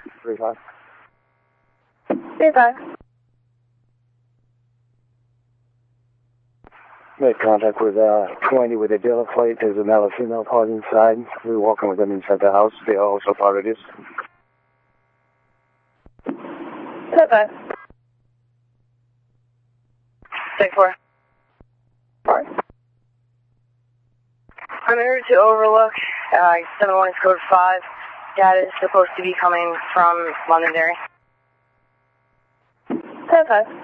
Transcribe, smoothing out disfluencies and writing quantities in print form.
3-5. 3-5. Made contact with 20 with a dealer plate. There's a male and female part inside. We're walking with them inside the house. They are also part of this. 5-5. 6-4. I'm here to Overlook. 7-1 is code 5. Dad is supposed to be coming from Londonderry. 5-5.